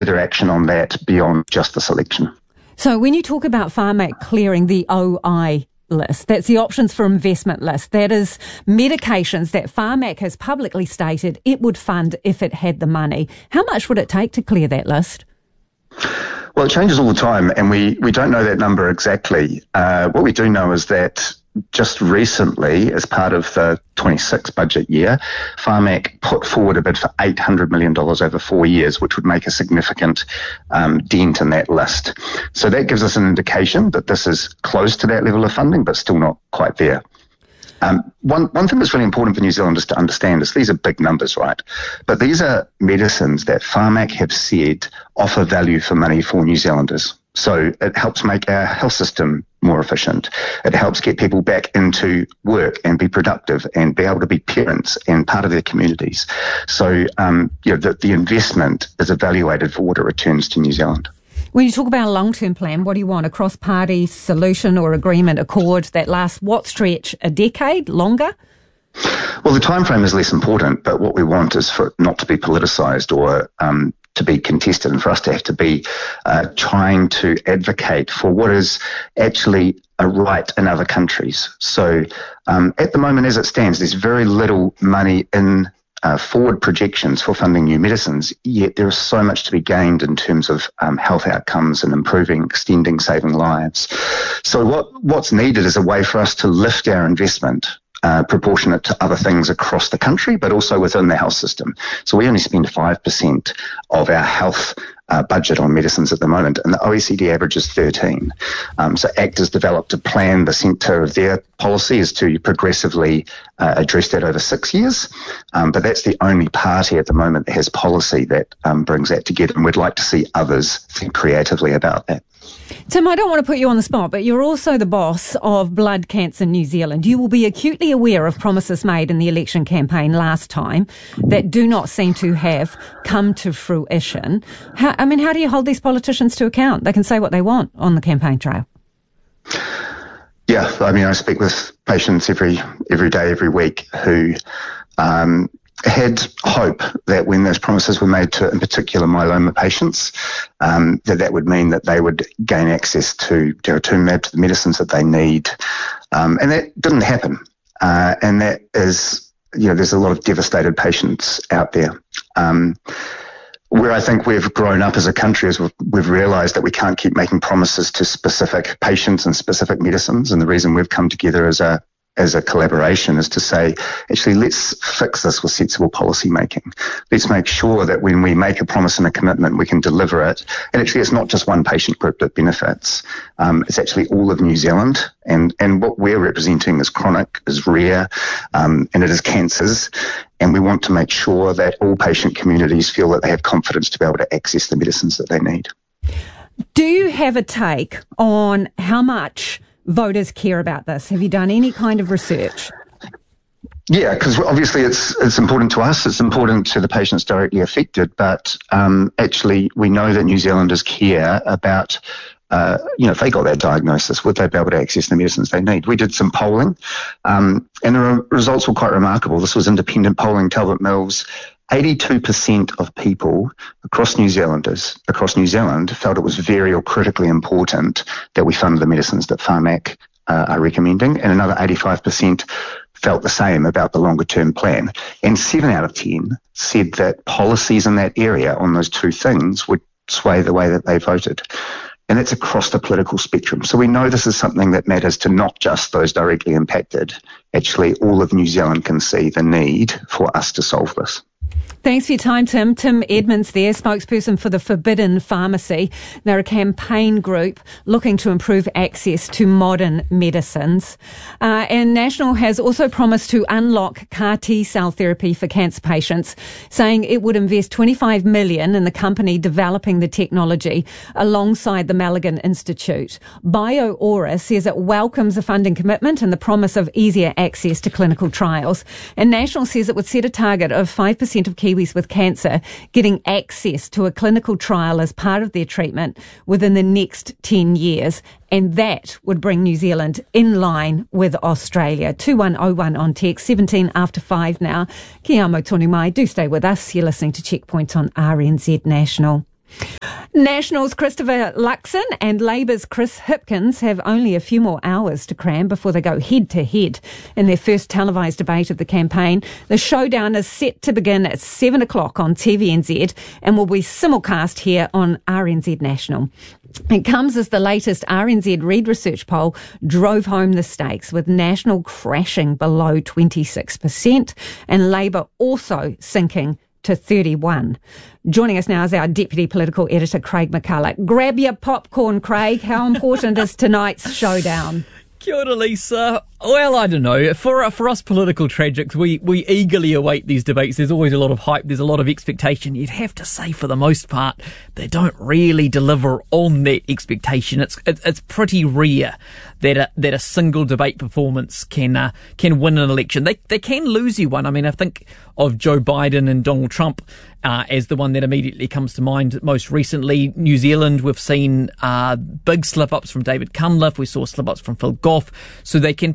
further action on that beyond just the selection. So when you talk about Pharmac clearing the OI list, that's the options for investment list. That is medications that Pharmac has publicly stated it would fund if it had the money. How much would it take to clear that list? Well, it changes all the time, and we don't know that number exactly. What we do know is that just recently, as part of the 26 budget year, Pharmac put forward a bid for $800 million over 4 years, which would make a significant dent in that list. So that gives us an indication that this is close to that level of funding, but still not quite there. One thing that's really important for New Zealanders to understand is these are big numbers, right? But these are medicines that Pharmac have said offer value for money for New Zealanders. So it helps make our health system more efficient. It helps get people back into work and be productive and be able to be parents and part of their communities. So, the investment is evaluated for what it returns to New Zealand. When you talk about a long-term plan, what do you want? A cross-party solution or agreement, accord that lasts what stretch? A decade? Longer? Well, the time frame is less important, but what we want is for it not to be politicised or to be contested, and for us to have to be trying to advocate for what is actually a right in other countries. So at the moment, as it stands, there's very little money in forward projections for funding new medicines, yet there is so much to be gained in terms of health outcomes and improving, extending, saving lives. So what's needed is a way for us to lift our investment proportionate to other things across the country, but also within the health system. So we only spend 5% of our health budget on medicines at the moment, and the OECD average is 13. So ACT has developed a plan. The centre of their policy is to progressively address that over 6 years, but that's the only party at the moment that has policy that brings that together, and we'd like to see others think creatively about that. Tim, I don't want to put you on the spot, but you're also the boss of Blood Cancer New Zealand. You will be acutely aware of promises made in the election campaign last time that do not seem to have come to fruition. How do you hold these politicians to account? They can say what they want on the campaign trail. Yeah, I speak with patients every day, every week who had hope that when those promises were made to, in particular, myeloma patients, that would mean that they would gain access to daratumumab, to the medicines that they need. And that didn't happen. And that is, there's a lot of devastated patients out there. Where I think we've grown up as a country is we've realised that we can't keep making promises to specific patients and specific medicines. And the reason we've come together as a collaboration is to say, actually, let's fix this with sensible policy making. Let's make sure that when we make a promise and a commitment, we can deliver it. And actually, it's not just one patient group that benefits. It's actually all of New Zealand. And what we're representing is chronic, is rare, and it is cancers. And we want to make sure that all patient communities feel that they have confidence to be able to access the medicines that they need. Do you have a take on how much voters care about this? Have you done any kind of research? Yeah, because obviously it's important to us. It's important to the patients directly affected. But actually, we know that New Zealanders care about, if they got that diagnosis, would they be able to access the medicines they need? We did some polling, and the results were quite remarkable. This was independent polling, Talbot Mills. 82% of people across New Zealand felt it was very or critically important that we fund the medicines that Pharmac are recommending, and another 85% felt the same about the longer term plan. And 7 out of 10 said that policies in that area on those two things would sway the way that they voted. And that's across the political spectrum. So we know this is something that matters to not just those directly impacted. Actually, all of New Zealand can see the need for us to solve this. Thanks for your time, Tim. Tim Edmonds there, spokesperson for the Forbidden Pharmacy. They're a campaign group looking to improve access to modern medicines. And National has also promised to unlock CAR T-cell therapy for cancer patients, saying it would invest $25 million in the company developing the technology alongside the Malaghan Institute. BioAura says it welcomes the funding commitment and the promise of easier access to clinical trials. And National says it would set a target of 5% of Kiwis with cancer getting access to a clinical trial as part of their treatment within the next 10 years. And that would bring New Zealand in line with Australia. 2101 on text, 17 after 5 now. Ki amo tonu mai. Do stay with us. You're listening to Checkpoint on RNZ National. National's Christopher Luxon and Labour's Chris Hipkins have only a few more hours to cram before they go head-to-head in their first televised debate of the campaign. The showdown is set to begin at 7 o'clock on TVNZ and will be simulcast here on RNZ National. It comes as the latest RNZ Reid Research poll drove home the stakes, with National crashing below 26% and Labour also sinking to 31. Joining us now is our Deputy Political Editor, Craig McCulloch. Grab your popcorn, Craig. How important is tonight's showdown? Kia ora, Lisa. Well, I don't know. For us political tragics, we eagerly await these debates. There's always a lot of hype. There's a lot of expectation. You'd have to say, for the most part, they don't really deliver on that expectation. It's pretty rare that a single debate performance can win an election. They can lose you one. I mean, I think of Joe Biden and Donald Trump as the one that immediately comes to mind most recently. New Zealand, we've seen big slip-ups from David Cunliffe. We saw slip-ups from Phil Goff. So they can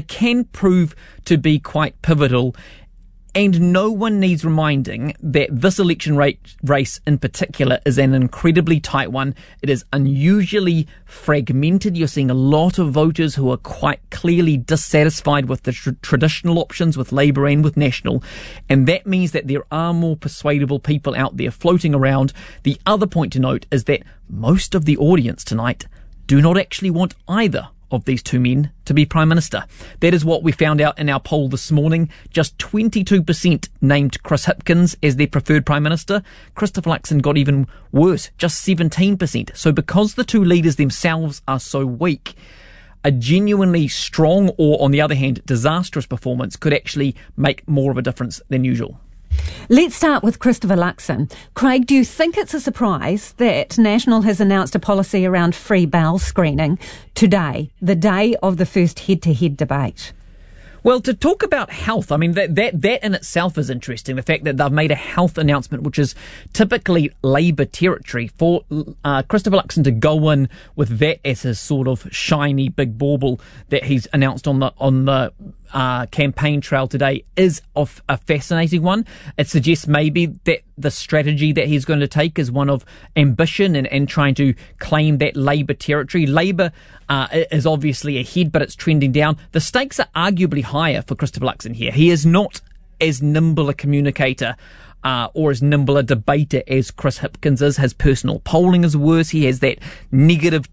prove to be quite pivotal. And no one needs reminding that this election race in particular is an incredibly tight one. It is unusually fragmented. You're seeing a lot of voters who are quite clearly dissatisfied with the traditional options, with Labour and with National. And that means that there are more persuadable people out there floating around. The other point to note is that most of the audience tonight do not actually want either of these two men to be Prime Minister. That is what we found out in our poll this morning. Just 22% named Chris Hipkins as their preferred Prime Minister. Christopher Luxon got even worse, just 17%. So because the two leaders themselves are so weak, a genuinely strong or, on the other hand, disastrous performance could actually make more of a difference than usual. Let's start with Christopher Luxon. Craig, do you think it's a surprise that National has announced a policy around free bowel screening today, the day of the first head-to-head debate? Well, to talk about health, I mean, that in itself is interesting. The fact that they've made a health announcement, which is typically Labour territory, for Christopher Luxon to go in with that as his sort of shiny big bauble that he's announced on the campaign trail today is of a fascinating one. It suggests maybe that the strategy that he's going to take is one of ambition and trying to claim that Labour territory. Labour is obviously ahead, but it's trending down. The stakes are arguably higher for Christopher Luxon here. He is not as nimble a communicator or as nimble a debater as Chris Hipkins is. His personal polling is worse. He has that negative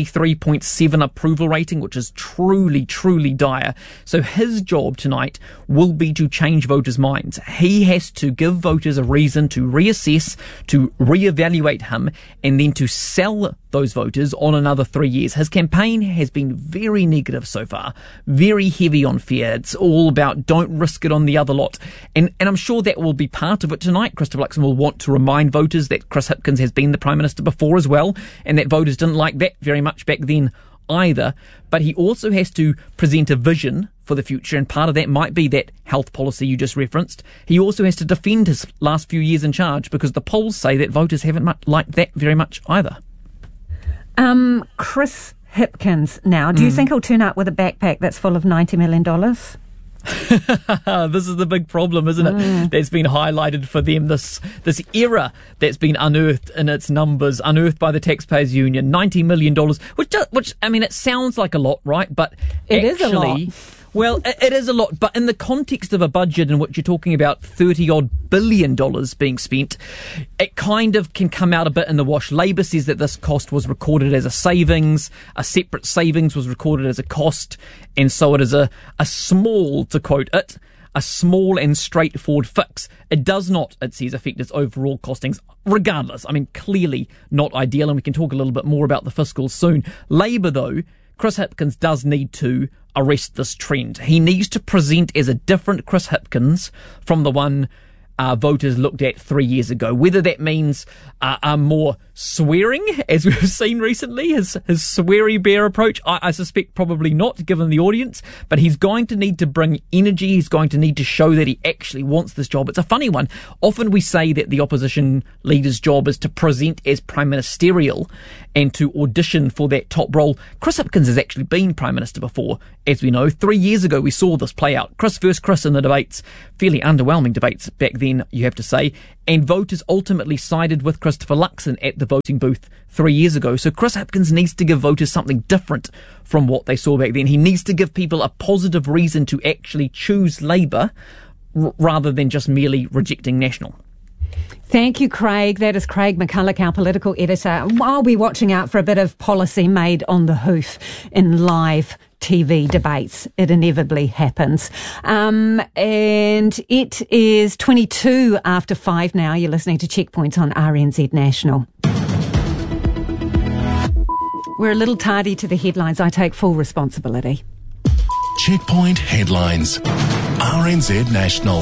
23.7 approval rating, which is truly, truly dire. So his job tonight will be to change voters' minds. He has to give voters a reason to reassess, to reevaluate him, and then to sell those voters on another 3 years. His campaign has been very negative so far, very heavy on fear. It's all about don't risk it on the other lot. And I'm sure that will be part of it tonight. Christopher Luxon will want to remind voters that Chris Hipkins has been the Prime Minister before as well, and that voters didn't like that very much back then either. But he also has to present a vision for the future, and part of that might be that health policy you just referenced. He also has to defend his last few years in charge, because the polls say that voters haven't liked that very much either. Chris Hipkins now, do you think he'll turn up with a backpack that's full of $90 million? This is the big problem, isn't it? That's been highlighted for them, this error that's been unearthed in its numbers, unearthed by the Taxpayers Union, $90 million, which I mean, it sounds like a lot, right? But it is a lot. Well, it is a lot, but in the context of a budget in which you're talking about $30-odd billion being spent, it kind of can come out a bit in the wash. Labour says that this cost was recorded as a savings, a separate savings was recorded as a cost, and so it is a small, to quote it, a small and straightforward fix. It does not, it says, affect its overall costings. Regardless, I mean, clearly not ideal, and we can talk a little bit more about the fiscals soon. Labour, though, Chris Hipkins does need to arrest this trend. He needs to present as a different Chris Hipkins from the one voters looked at 3 years ago. Whether that means more swearing, as we've seen recently, his sweary bear approach, I suspect probably not, given the audience. But he's going to need to bring energy. He's going to need to show that he actually wants this job. It's a funny one. Often we say that the opposition leader's job is to present as prime ministerial and to audition for that top role. Chris Hipkins has actually been Prime Minister before, as we know. 3 years ago we saw this play out. Chris versus Chris in the debates. Fairly underwhelming debates back then. then, you have to say, and voters ultimately sided with Christopher Luxon at the voting booth 3 years ago. So Chris Hipkins needs to give voters something different from what they saw back then. He needs to give people a positive reason to actually choose Labour rather than just merely rejecting National. Thank you, Craig. That is Craig McCulloch, our political editor. I'll be watching out for a bit of policy made on the hoof in live TV debates. It inevitably happens. And it is 22 after 5 now. You're listening to Checkpoint on RNZ National. We're a little tardy to the headlines. I take full responsibility. Checkpoint headlines. RNZ National.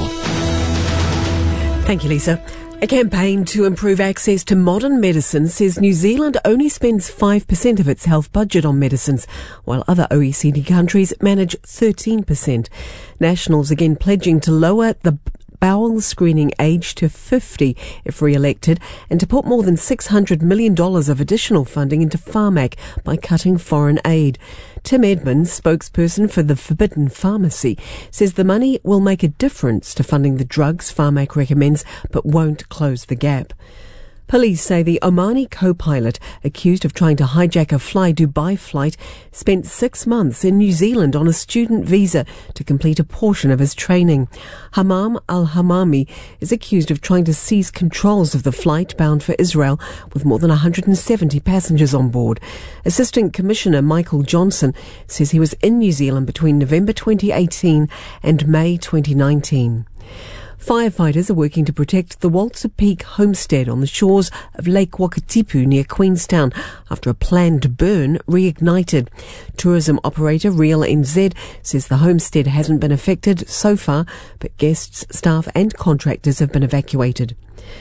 Thank you, Lisa. A campaign to improve access to modern medicine says New Zealand only spends 5% of its health budget on medicines, while other OECD countries manage 13%. Nationals again pledging to lower the bowel screening age to 50 if re-elected, and to put more than $600 million of additional funding into Pharmac by cutting foreign aid. Tim Edmonds, spokesperson for the Forbidden Pharmacy, says the money will make a difference to funding the drugs Pharmac recommends, but won't close the gap. Police say the Omani co-pilot accused of trying to hijack a Fly Dubai flight spent 6 months in New Zealand on a student visa to complete a portion of his training. Hammam al-Hammami is accused of trying to seize controls of the flight bound for Israel with more than 170 passengers on board. Assistant Commissioner Michael Johnson says he was in New Zealand between November 2018 and May 2019. Firefighters are working to protect the Walter Peak homestead on the shores of Lake Wakatipu near Queenstown after a planned burn reignited. Tourism operator Real NZ says the homestead hasn't been affected so far, but guests, staff and contractors have been evacuated.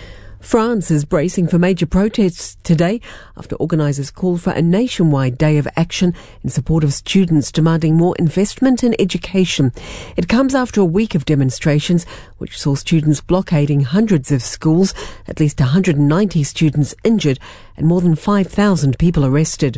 France is bracing for major protests today after organisers called for a nationwide day of action in support of students demanding more investment in education. It comes after a week of demonstrations which saw students blockading hundreds of schools, at least 190 students injured and more than 5,000 people arrested.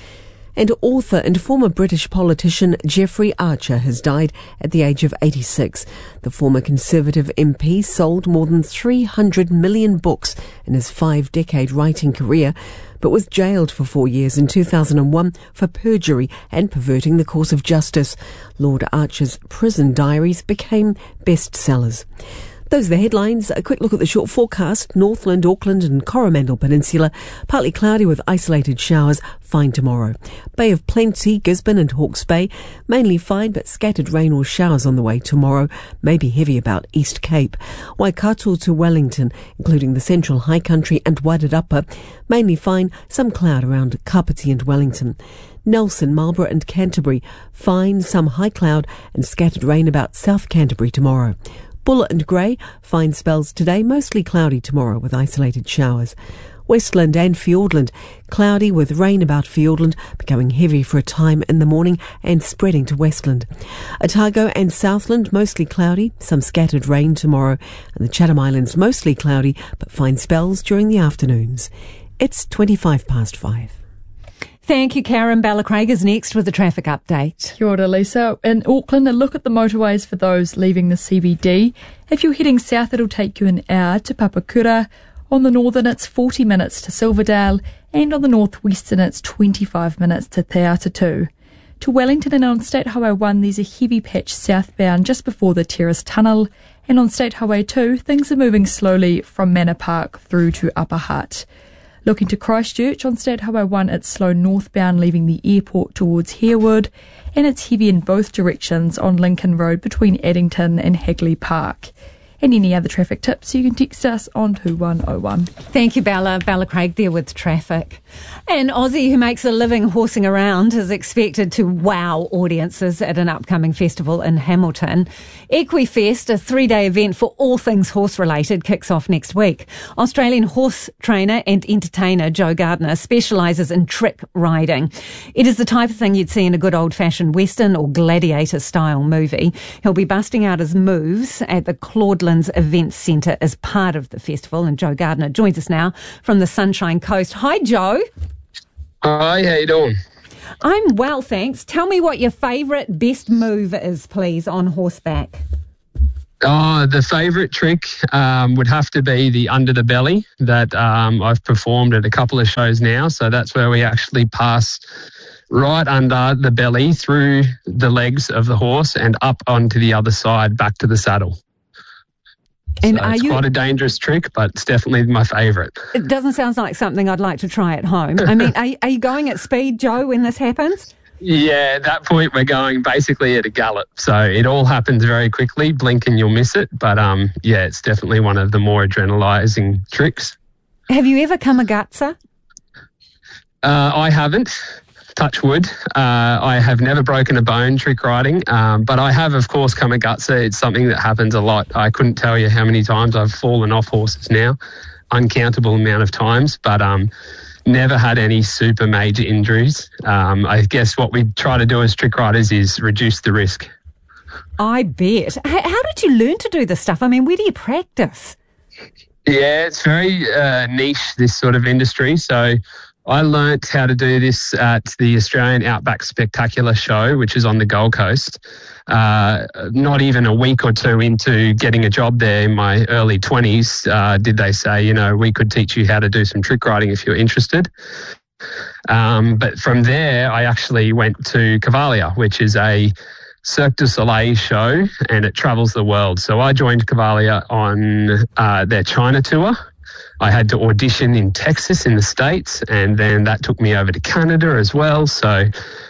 And author and former British politician Jeffrey Archer has died at the age of 86. The former Conservative MP sold more than 300 million books in his 5-decade writing career, but was jailed for 4 years in 2001 for perjury and perverting the course of justice. Lord Archer's prison diaries became bestsellers. Those are the headlines. A quick look at the short forecast. Northland, Auckland and Coromandel Peninsula, partly cloudy with isolated showers, fine tomorrow. Bay of Plenty, Gisborne and Hawke's Bay, mainly fine but scattered rain or showers on the way tomorrow, maybe heavy about East Cape. Waikato to Wellington, including the Central High Country and Wairarapa, mainly fine, some cloud around Kapiti and Wellington. Nelson, Marlborough and Canterbury, fine, some high cloud and scattered rain about South Canterbury tomorrow. Buller and Grey, fine spells today, mostly cloudy tomorrow with isolated showers. Westland and Fiordland, cloudy with rain about Fiordland, becoming heavy for a time in the morning and spreading to Westland. Otago and Southland, mostly cloudy, some scattered rain tomorrow, and the Chatham Islands mostly cloudy, but fine spells during the afternoons. It's 5:25. Thank you, Karen. Bella Craig is next with the traffic update. Kia ora, Lisa. In Auckland, a look at the motorways for those leaving the CBD. If you're heading south, it'll take you an hour to Papakura. On the northern, it's 40 minutes to Silverdale. And on the northwestern, it's 25 minutes to Te Atatū. To Wellington and on State Highway 1, there's a heavy patch southbound just before the Terrace Tunnel. And on State Highway 2, things are moving slowly from Manor Park through to Upper Hutt. Looking to Christchurch, on State Highway 1, it's slow northbound leaving the airport towards Harewood, and it's heavy in both directions on Lincoln Road between Addington and Hagley Park. And any other traffic tips, you can text us on 2101. Thank you, Bella. Bella Craig there with traffic. An Aussie who makes a living horsing around is expected to wow audiences at an upcoming festival in Hamilton. Equifest, a 3-day event for all things horse-related, kicks off next week. Australian horse trainer and entertainer Joe Gardner specialises in trick riding. It is the type of thing you'd see in a good old-fashioned Western or gladiator-style movie. He'll be busting out his moves at the Claudelands Events Centre as part of the festival, and Joe Gardner joins us now from the Sunshine Coast. Hi, Joe. Hi, how you doing? I'm well, thanks. Tell me what your favourite best move is, please, on horseback. Oh, the favourite trick would have to be the under the belly that I've performed at a couple of shows now. So that's where we actually pass right under the belly through the legs of the horse and up onto the other side back to the saddle. And so it's quite a dangerous trick, but it's definitely my favourite. It doesn't sound like something I'd like to try at home. I mean, are you going at speed, Joe, when this happens? Yeah, at that point we're going basically at a gallop. So it all happens very quickly. Blink and you'll miss it. But yeah, it's definitely one of the more adrenalising tricks. Have you ever kamagatsa? I haven't. Touch wood. I have never broken a bone trick riding, but I have, of course, kamagatsa. It's something that happens a lot. I couldn't tell you how many times I've fallen off horses now, uncountable amount of times, but never had any super major injuries. I guess what we try to do as trick riders is reduce the risk. I bet. How did you learn to do this stuff? I mean, where do you practice? Yeah, it's very niche, this sort of industry. So I learnt how to do this at the Australian Outback Spectacular show, which is on the Gold Coast. Not even a week or two into getting a job there in my early 20s, did they say, you know, we could teach you how to do some trick riding if you're interested. But from there, I actually went to Cavalia, which is a Cirque du Soleil show, and it travels the world. So I joined Cavalia on their China tour. I had to audition in Texas in the States, and then that took me over to Canada as well. So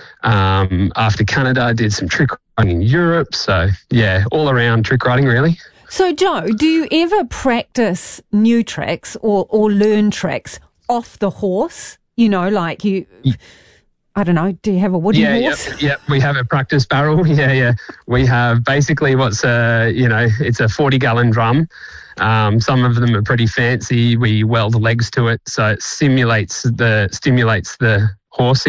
after Canada, I did some trick riding in Europe. So, yeah, all around trick riding, really. So, Joe, do you ever practice new tricks or learn tricks off the horse? You know, like you... I don't know, do you have a wooden horse? Yeah, we have a practice barrel. Yeah. We have basically what's it's a 40-gallon drum. Some of them are pretty fancy. We weld legs to it, so it stimulates the horse.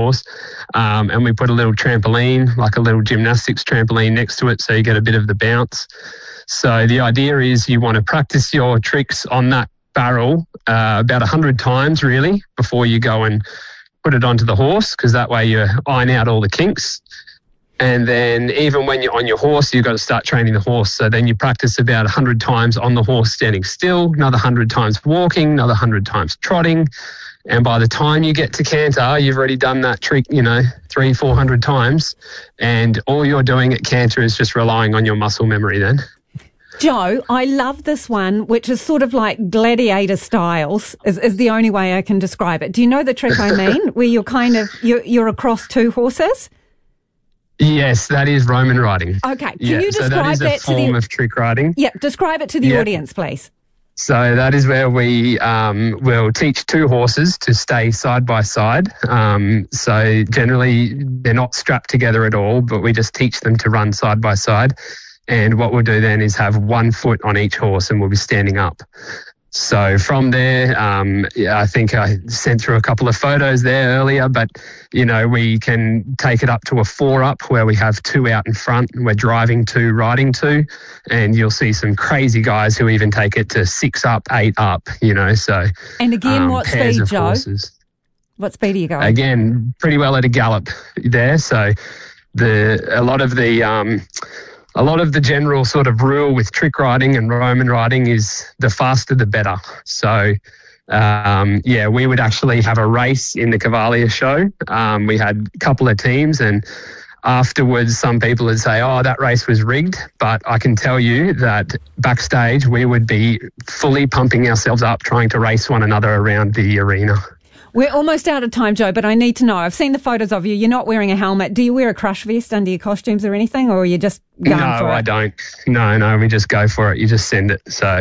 And we put a little trampoline, like a little gymnastics trampoline next to it, so you get a bit of the bounce. So the idea is you want to practice your tricks on that barrel about 100 times, really, before you go and put it onto the horse, because that way you iron out all the kinks. And then even when you're on your horse, you've got to start training the horse. So then you practice about 100 times on the horse standing still, another 100 times walking, another 100 times trotting. And by the time you get to canter, you've already done that trick, 300-400 times. And all you're doing at canter is just relying on your muscle memory then. Joe, I love this one, which is sort of like gladiator styles, is the only way I can describe it. Do you know the trick I mean, where you're across two horses? Yes, that is Roman riding. Okay, can you describe that to the form of trick riding? Yeah, describe it to the audience, please. So that is where we will teach two horses to stay side by side. So generally they're not strapped together at all, but we just teach them to run side by side. And what we'll do then is have 1 foot on each horse and we'll be standing up. So from there, I think I sent through a couple of photos there earlier, but, we can take it up to a 4 up where we have 2 out in front and we're driving 2, riding 2. And you'll see some crazy guys who even take it to 6 up, 8 up, so. And again, what speed, Joe? Horses. What speed are you going? Again, pretty well at a gallop there. So a lot of the general sort of rule with trick riding and Roman riding is the faster the better. So, we would actually have a race in the Cavalia show. We had a couple of teams, and afterwards some people would say, oh, that race was rigged. But I can tell you that backstage we would be fully pumping ourselves up trying to race one another around the arena. We're almost out of time, Joe, but I need to know. I've seen the photos of you. You're not wearing a helmet. Do you wear a crush vest under your costumes or anything, or are you just going for it? No, I don't. No, we just go for it. You just send it. So,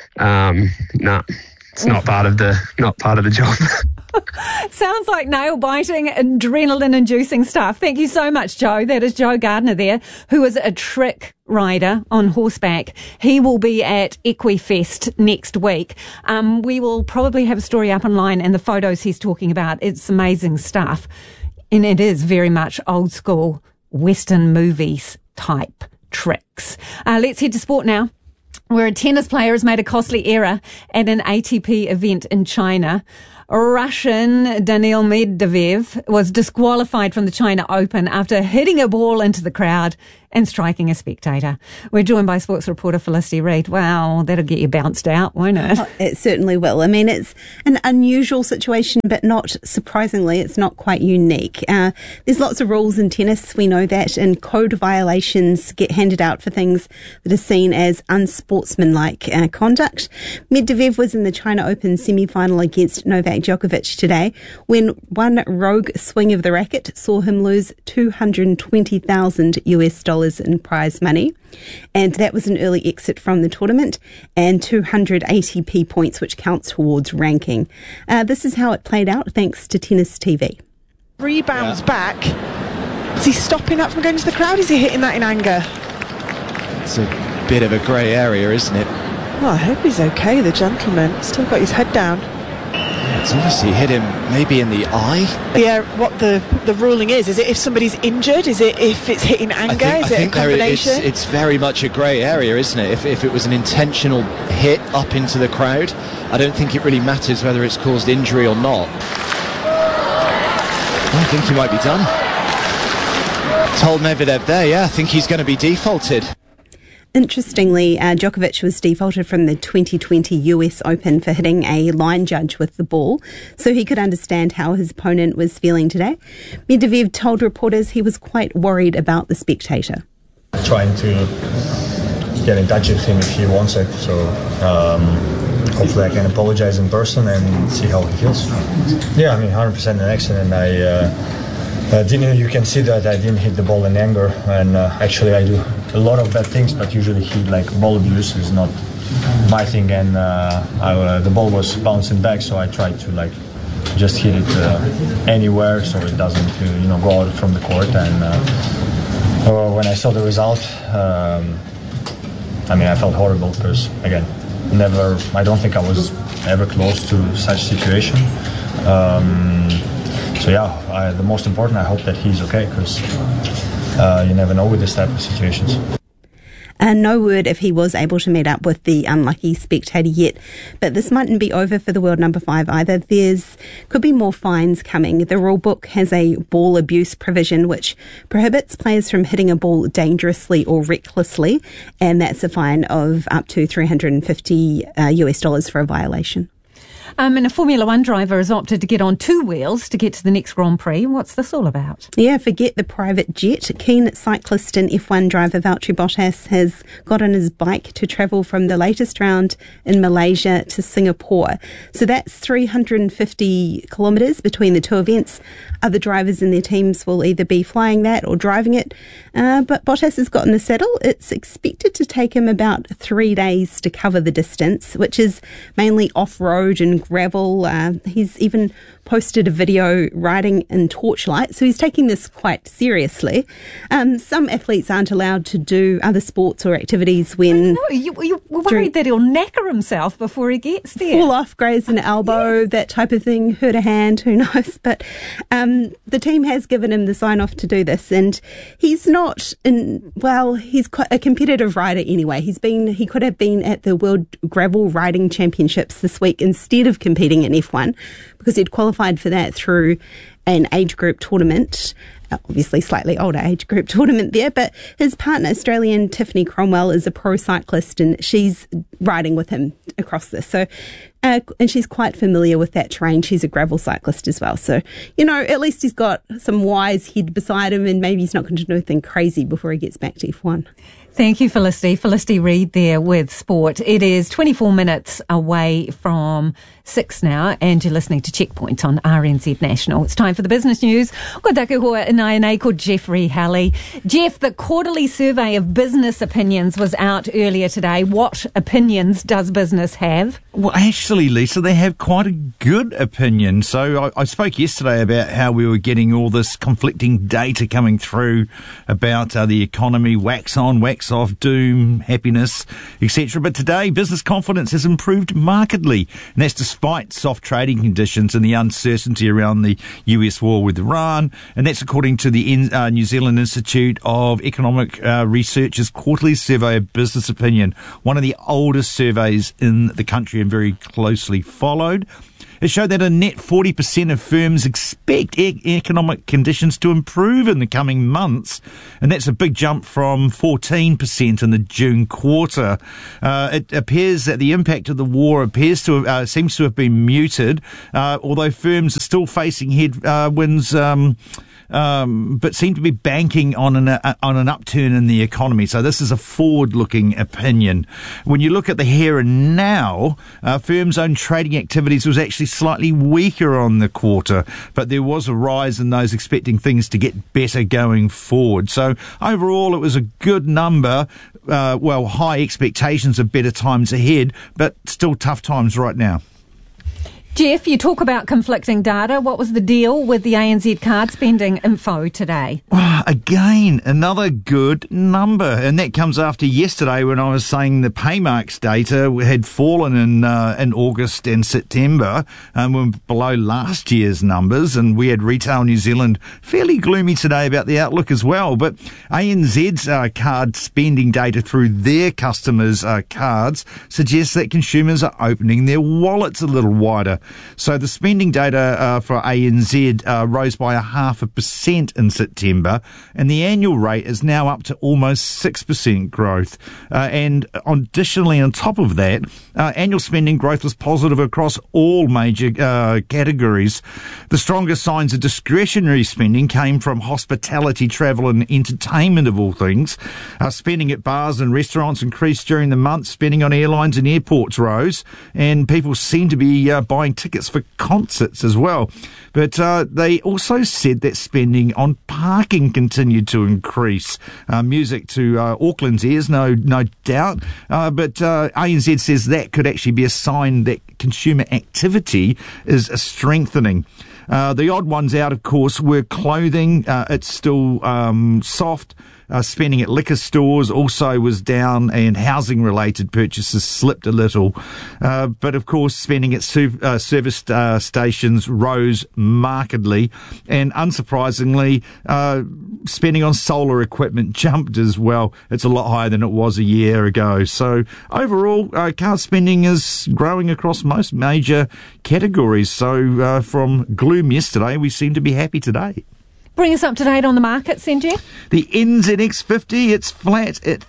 no, it's not part of the job. Sounds like nail-biting, adrenaline-inducing stuff. Thank you so much, Joe. That is Joe Gardner there, who is a trick rider on horseback. He will be at Equifest next week. We will probably have a story up online and the photos he's talking about. It's amazing stuff. And it is very much old school Western movies type tricks. Let's head to sport now, where a tennis player has made a costly error at an ATP event in China. Russian Daniil Medvedev was disqualified from the China Open after hitting a ball into the crowd and striking a spectator. We're joined by sports reporter Felicity Reid. Wow, that'll get you bounced out, won't it? Oh, it certainly will. I mean, it's an unusual situation, but not surprisingly, it's not quite unique. There's lots of rules in tennis, we know that, and code violations get handed out for things that are seen as unsportsmanlike conduct. Medvedev was in the China Open semi-final against Novak Djokovic today when one rogue swing of the racket saw him lose $220,000 in prize money, and that was an early exit from the tournament, and 280p points, which counts towards ranking. This is how it played out thanks to Tennis TV. Rebounds back. Is he stopping that from going to the crowd? Is he hitting that in anger? It's a bit of a grey area, isn't it? Well, I hope he's okay, the gentleman. Still got his head down. It's obviously hit him maybe in the eye. Yeah, what the ruling is it if somebody's injured? Is it if it's hitting anger? Is it a combination? It's very much a grey area, isn't it? If it was an intentional hit up into the crowd, I don't think it really matters whether it's caused injury or not. I think he might be done. Told Medvedev there, yeah, I think he's going to be defaulted. Interestingly, Djokovic was defaulted from the 2020 US Open for hitting a line judge with the ball, so he could understand how his opponent was feeling today. Medvedev told reporters he was quite worried about the spectator. Trying to get in touch with him if he wants it, so hopefully I can apologize in person and see how he feels. Yeah, I mean, 100% an accident. You can see that I didn't hit the ball in anger, and actually I do a lot of bad things, but usually ball abuse is not my thing, and the ball was bouncing back, so I tried to just hit it anywhere so it doesn't go out from the court. And when I saw the result, I felt horrible because again, I don't think I was ever close to such situation. The most important, I hope that he's okay, because you never know with this type of situations. And no word if he was able to meet up with the unlucky spectator yet. But this mightn't be over for the world number 5 either. Could be more fines coming. The rule book has a ball abuse provision which prohibits players from hitting a ball dangerously or recklessly, and that's a fine of up to $350 for a violation. And a Formula One driver has opted to get on 2 wheels to get to the next Grand Prix. What's this all about? Yeah, forget the private jet. Keen cyclist and F1 driver Valtteri Bottas has got on his bike to travel from the latest round in Malaysia to Singapore. So that's 350 kilometres between the two events. Other drivers in their teams will either be flying that or driving it. But Bottas has got in the saddle. It's expected to take him about 3 days to cover the distance, which is mainly off-road and gravel. He's even posted a video riding in torchlight, so he's taking this quite seriously. Some athletes aren't allowed to do other sports or activities when... No, you're worried that he'll knacker himself before he gets there. Fall off, graze an elbow, that type of thing, hurt a hand, who knows. But the team has given him the sign-off to do this, and he's not he's quite a competitive rider anyway. He could have been at the World Gravel Riding Championships this week instead of competing in F1, because he'd qualified for that through an age group tournament, obviously slightly older age group tournament there. But his partner, Australian Tiffany Cromwell, is a pro cyclist, and she's riding with him across this. So, and she's quite familiar with that terrain. She's a gravel cyclist as well. So, at least he's got some wise head beside him, and maybe he's not going to do anything crazy before he gets back to F1. Thank you, Felicity. Felicity Reid there with sport. It is 24 minutes away from 6 now, and you're listening to Checkpoint on RNZ National. It's time for the business news. Ko taku hoa inai called Jeffrey Halley. Jeff, the quarterly survey of business opinions was out earlier today. What opinions does business have? Well, actually, Lisa, they have quite a good opinion. So I spoke yesterday about how we were getting all this conflicting data coming through about the economy, wax on, wax off, doom, happiness, etc. But today, business confidence has improved markedly, and that's despite soft trading conditions and the uncertainty around the US war with Iran. And that's according to the New Zealand Institute of Economic Research's quarterly survey of business opinion, one of the oldest surveys in the country and very closely followed. It showed that a net 40% of firms expect economic conditions to improve in the coming months, and that's a big jump from 14% in the June quarter. It appears that the impact of the war seems to have been muted, although firms are still facing headwinds, but seem to be banking on an upturn in the economy. So this is a forward-looking opinion. When you look at the here and now, firms' own trading activities was actually slightly weaker on the quarter, but there was a rise in those expecting things to get better going forward. So overall, it was a good number. High expectations of better times ahead, but still tough times right now. Jeff, you talk about conflicting data. What was the deal with the ANZ card spending info today? Again, another good number. And that comes after yesterday when I was saying the Paymarks data had fallen in August and September, were below last year's numbers. And we had Retail New Zealand fairly gloomy today about the outlook as well. But ANZ's card spending data through their customers' cards suggests that consumers are opening their wallets a little wider. So the spending data for ANZ rose by 0.5% in September, and the annual rate is now up to almost 6% growth. And additionally, on top of that, annual spending growth was positive across all major categories. The strongest signs of discretionary spending came from hospitality, travel and entertainment, of all things. Spending at bars and restaurants increased during the month. Spending on airlines and airports rose, and people seem to be buying tickets for concerts as well. But they also said that spending on parking continued to increase. Music to Auckland's ears, no doubt. But ANZ says that could actually be a sign that consumer activity is strengthening. The odd ones out, of course, were clothing. It's still soft. Spending at liquor stores also was down, and housing-related purchases slipped a little. But, of course, spending at service stations rose markedly. And, unsurprisingly, spending on solar equipment jumped as well. It's a lot higher than it was a year ago. So, overall, card spending is growing across most major categories. So, from gloom yesterday, we seem to be happy today. Bring us up to date on the markets, Jeff. The NZX50, it's flat at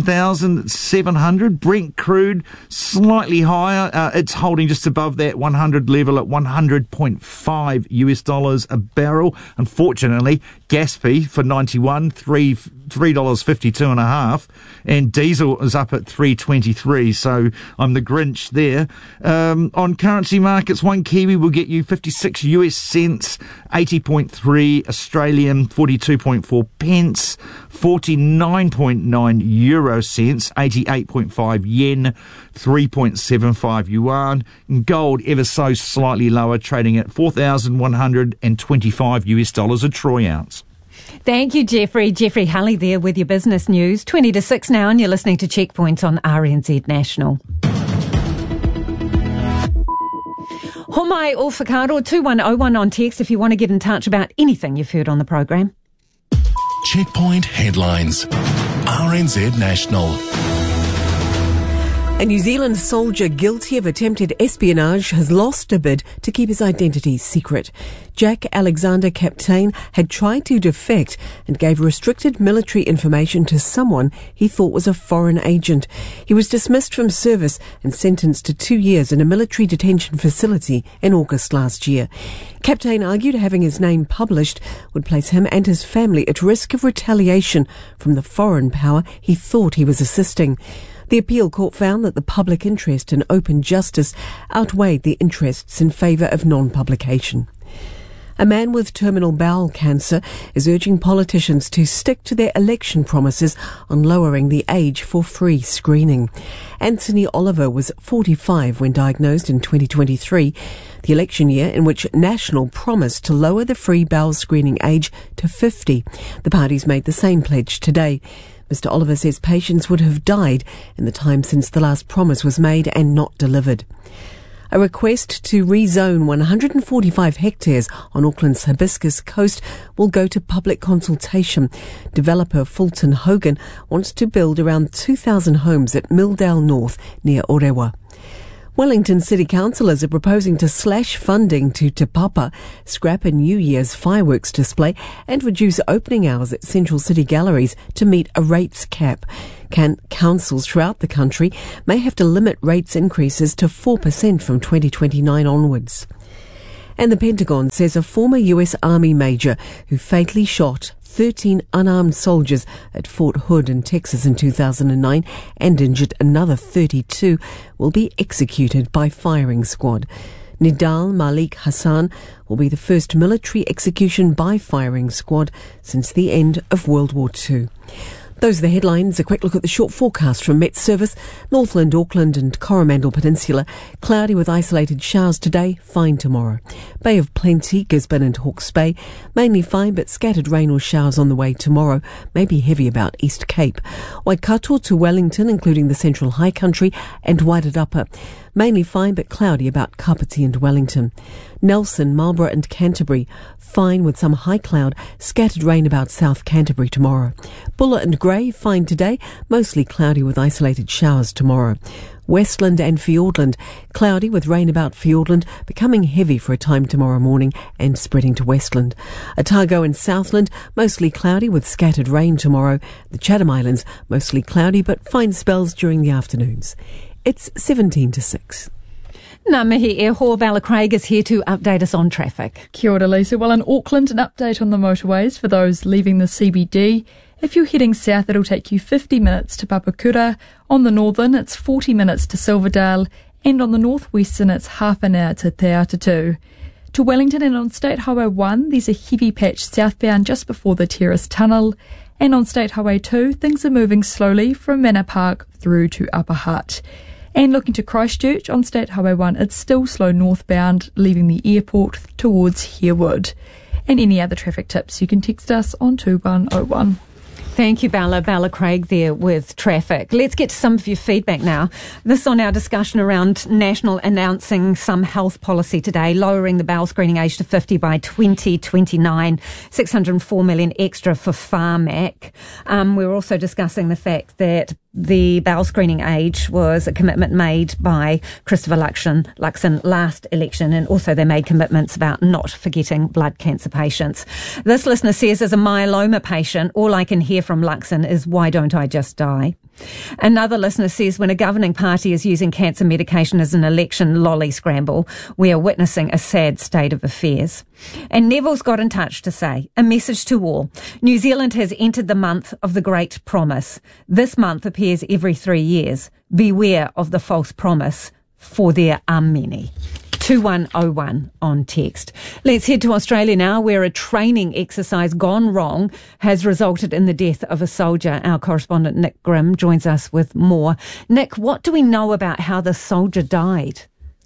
13,700. Brent crude slightly higher. It's holding just above that 100 level at $100.5 US a barrel. Unfortunately, Gaspy for 91, $3.52 and a half, and diesel is up at 3.23. So I'm the Grinch there. On currency markets, one Kiwi will get you 56 US cents, 80.3 Australian, 42.4 pence, 49.9 euro cents, 88.5 yen, 3.75 yuan. And gold ever so slightly lower, trading at $4,125 US a troy ounce. Thank you, Jeffrey. Jeffrey Hulley there with your business news. 20 to 6 now, and you're listening to Checkpoint on RNZ National. Homai o whakaaro, 2101 on text if you want to get in touch about anything you've heard on the program. Checkpoint headlines. RNZ National. A New Zealand soldier guilty of attempted espionage has lost a bid to keep his identity secret. Jack Alexander Captain had tried to defect and gave restricted military information to someone he thought was a foreign agent. He was dismissed from service and sentenced to 2 years in a military detention facility in August last year. Captain argued having his name published would place him and his family at risk of retaliation from the foreign power he thought he was assisting. The appeal court found that the public interest in open justice outweighed the interests in favour of non-publication. A man with terminal bowel cancer is urging politicians to stick to their election promises on lowering the age for free screening. Anthony Oliver was 45 when diagnosed in 2023, the election year in which National promised to lower the free bowel screening age to 50. The parties made the same pledge today. Mr. Oliver says patients would have died in the time since the last promise was made and not delivered. A request to rezone 145 hectares on Auckland's Hibiscus Coast will go to public consultation. Developer Fulton Hogan wants to build around 2,000 homes at Milldale North near Orewa. Wellington City Councillors are proposing to slash funding to Te Papa, scrap a New Year's fireworks display and reduce opening hours at central city galleries to meet a rates cap. Councils throughout the country may have to limit rates increases to 4% from 2029 onwards. And the Pentagon says a former US Army major who fatally shot 13 unarmed soldiers at Fort Hood in Texas in 2009 and injured another 32 will be executed by firing squad. Nidal Malik Hassan will be the first military execution by firing squad since the end of World War II. Those are the headlines. A quick look at the short forecast from Met Service. Northland, Auckland and Coromandel Peninsula. Cloudy with isolated showers today, fine tomorrow. Bay of Plenty, Gisborne and Hawke's Bay. Mainly fine but scattered rain or showers on the way tomorrow. Maybe heavy about East Cape. Waikato to Wellington, including the Central High Country and Wairarapa. Mainly fine but cloudy about Kapiti and Wellington. Nelson, Marlborough and Canterbury. Fine with some high cloud, scattered rain about South Canterbury tomorrow. Buller and Grey, fine today, mostly cloudy with isolated showers tomorrow. Westland and Fiordland, cloudy with rain about Fiordland, becoming heavy for a time tomorrow morning and spreading to Westland. Otago and Southland, mostly cloudy with scattered rain tomorrow. The Chatham Islands, mostly cloudy but fine spells during the afternoons. It's 17 to 6. Ngā mihi e ho, Bella Craig is here to update us on traffic. Kia ora, Lisa. Well, in Auckland, an update on the motorways for those leaving the CBD. If you're heading south, it'll take you 50 minutes to Papakura. On the northern, it's 40 minutes to Silverdale. And on the northwestern, it's half an hour to Te Atatu. To Wellington and on State Highway 1, there's a heavy patch southbound just before the Terrace Tunnel. And on State Highway 2, things are moving slowly from Manor Park through to Upper Hutt. And looking to Christchurch on State Highway 1, it's still slow northbound, leaving the airport towards Harewood. And any other traffic tips, you can text us on 2101. Thank you, Bella. Bella Craig there with traffic. Let's get to some of your feedback now. This on our discussion around National announcing some health policy today, lowering the bowel screening age to 50 by 2029, 604 million extra for Pharmac. We're also discussing the fact that the bowel screening age was a commitment made by Christopher Luxon last election, and also they made commitments about not forgetting blood cancer patients. This listener says, as a myeloma patient, all I can hear from Luxon is, why don't I just die? Another listener says, when a governing party is using cancer medication as an election lolly scramble, we are witnessing a sad state of affairs. And Neville's got in touch to say, a message to all. New Zealand has entered the month of the Great Promise. This month appears every 3 years. Beware of the false promise, for there are many. 2101 on text. Let's head to Australia now, where a training exercise gone wrong has resulted in the death of a soldier. Our correspondent Nick Grimm joins us with more. Nick, what do we know about how the soldier died?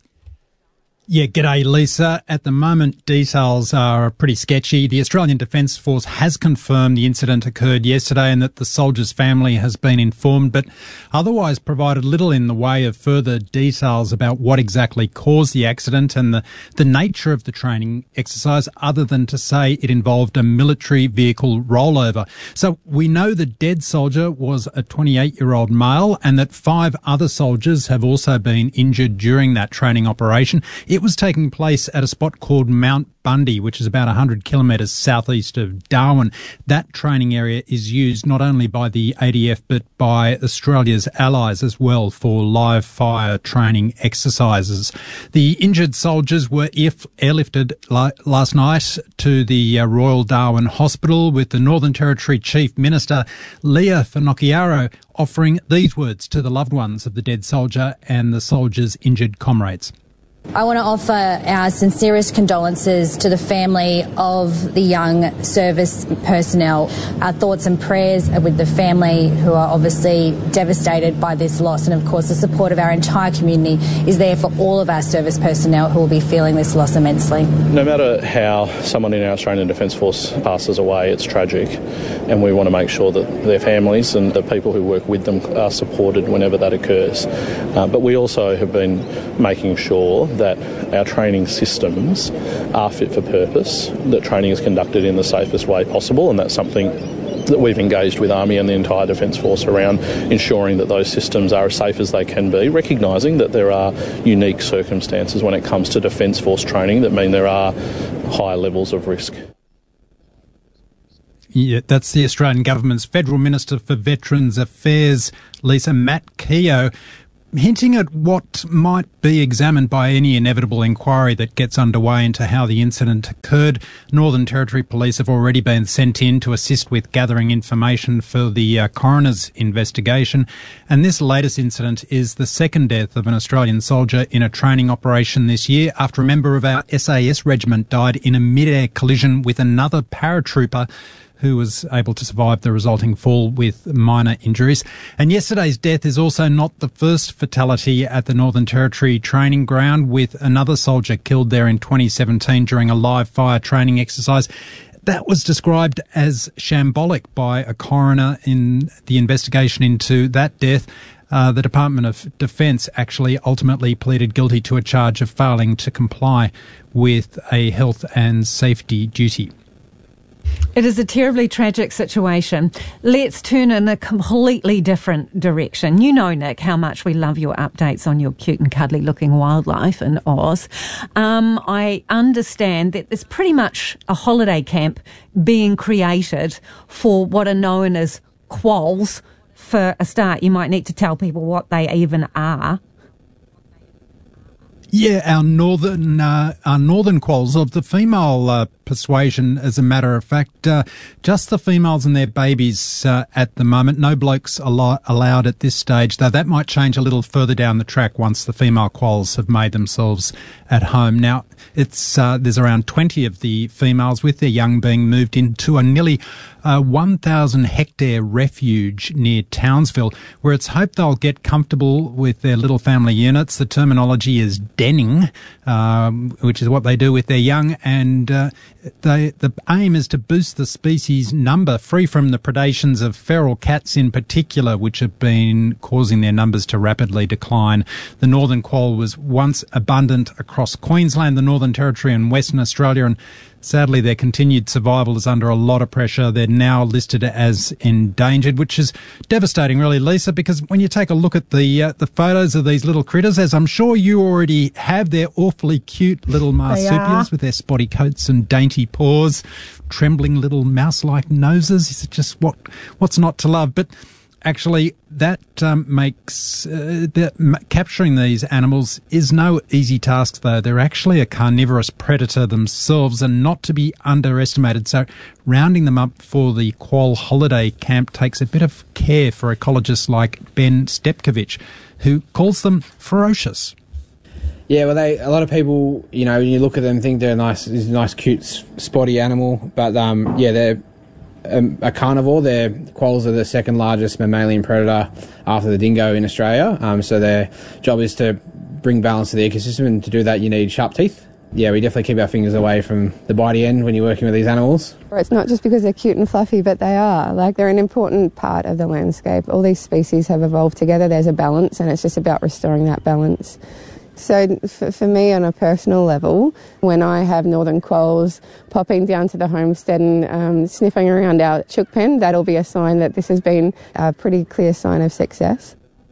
Yeah, g'day, Lisa. At the moment, details are pretty sketchy. The Australian Defence Force has confirmed the incident occurred yesterday and that the soldier's family has been informed, but otherwise provided little in the way of further details about what exactly caused the accident and the nature of the training exercise, other than to say it involved a military vehicle rollover. So we know the dead soldier was a 28-year-old male and that 5 other soldiers have also been injured during that training operation. It was taking place at a spot called Mount Bundy, which is about 100 kilometres southeast of Darwin. That training area is used not only by the ADF but by Australia's allies as well for live fire training exercises. The injured soldiers were airlifted last night to the Royal Darwin Hospital, with the Northern Territory Chief Minister Leah Finocchiaro offering these words to the loved ones of the dead soldier and the soldier's injured comrades. I want to offer our sincerest condolences to the family of the young service personnel. Our thoughts and prayers are with the family, who are obviously devastated by this loss, and of course the support of our entire community is there for all of our service personnel who will be feeling this loss immensely. No matter how someone in our Australian Defence Force passes away, it's tragic, and we want to make sure that their families and the people who work with them are supported whenever that occurs. But we also have been making sure that our training systems are fit for purpose, that training is conducted in the safest way possible, and that's something that we've engaged with Army and the entire Defence Force around ensuring that those systems are as safe as they can be, recognising that there are unique circumstances when it comes to Defence Force training that mean there are higher levels of risk. Yeah, that's the Australian Government's Federal Minister for Veterans Affairs, Lisa Matt Keogh, hinting at what might be examined by any inevitable inquiry that gets underway into how the incident occurred. Northern Territory Police have already been sent in to assist with gathering information for the coroner's investigation. And this latest incident is the second death of an Australian soldier in a training operation this year after a member of our SAS regiment died in a mid-air collision with another paratrooper who was able to survive the resulting fall with minor injuries. And yesterday's death is also not the first fatality at the Northern Territory training ground, with another soldier killed there in 2017 during a live fire training exercise. That was described as shambolic by a coroner in the investigation into that death. The Department of Defence actually ultimately pleaded guilty to a charge of failing to comply with a health and safety duty. It is a terribly tragic situation. Let's turn in a completely different direction. You know, Nick, how much we love your updates on your cute and cuddly looking wildlife in Oz. I understand that there's pretty much a holiday camp being created for what are known as quolls. For a start, you might need to tell people what they even are. Yeah, our northern quolls of the female persuasion, as a matter of fact, just the females and their babies at the moment. No blokes allowed at this stage, though that might change a little further down the track once the female quolls have made themselves at home. Now, it's there's around 20 of the females with their young being moved into a nearly 1,000 hectare refuge near Townsville, where it's hoped they'll get comfortable with their little family units. The terminology is denning, which is what they do with their young, and the aim is to boost the species number, free from the predations of feral cats in particular, which have been causing their numbers to rapidly decline. The northern quoll was once abundant across Queensland, the Northern Territory and Western Australia, and sadly their continued survival is under a lot of pressure. They're now listed as endangered, which is devastating really, Lisa, because when you take a look at the photos of these little critters, as I'm sure you already have, they're awfully cute little marsupials with their spotty coats and dainty paws, trembling little mouse-like noses. It's just what's not to love. But actually, that makes capturing these animals is no easy task, though. They're actually a carnivorous predator themselves and not to be underestimated. So rounding them up for the quoll holiday camp takes a bit of care for ecologists like Ben Stepkovich, who calls them ferocious. Yeah, well, a lot of people, you know, when you look at them, think they're nice, cute, spotty animal, but they're a carnivore. Their quolls are the second largest mammalian predator after the dingo in Australia. So their job is to bring balance to the ecosystem, and to do that you need sharp teeth. Yeah, we definitely keep our fingers away from the bitey end when you're working with these animals. It's not just because they're cute and fluffy, but they are. They're an important part of the landscape. All these species have evolved together. There's a balance, and it's just about restoring that balance. So for me, on a personal level, when I have northern quolls popping down to the homestead and sniffing around our chook pen, that'll be a sign that this has been a pretty clear sign of success.